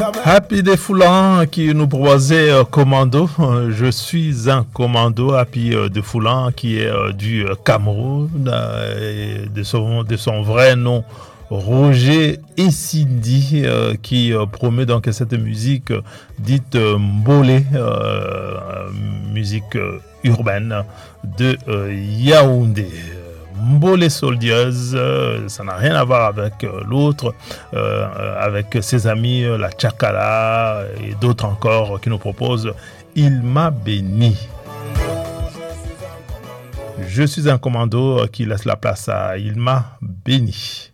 Happy Defoulan qui nous proposait Commando. Je suis un commando. Happy Defoulan qui est du Cameroun, de son vrai nom Roger Essindi, qui promet donc cette musique dite Mbolé, musique urbaine de Yaoundé. Mbolé Soldiers, ça n'a rien à voir avec l'autre, avec ses amis, la Tchakala et d'autres encore qui nous proposent Il m'a béni. Je suis un commando qui laisse la place à Il m'a béni.